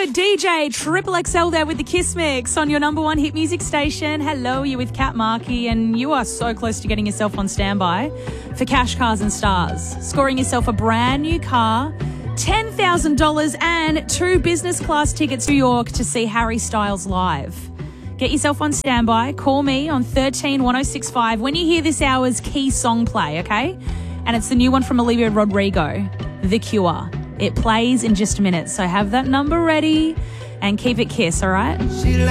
DJ Triple XL there with the Kiss Mix on your number one hit music station. Hello, you're with Kat Markey, and you are so close to getting yourself on standby for Cash Cars and Stars. Scoring yourself a brand new car, $10,000 and 2 business class tickets to New York to see Harry Styles live. Get yourself on standby. Call me on 13 1065 when you hear this hour's key song play, okay? And it's the new one from Olivia Rodrigo, The Cure. It plays in just a minute, so have that number ready and keep it Kiss, all right?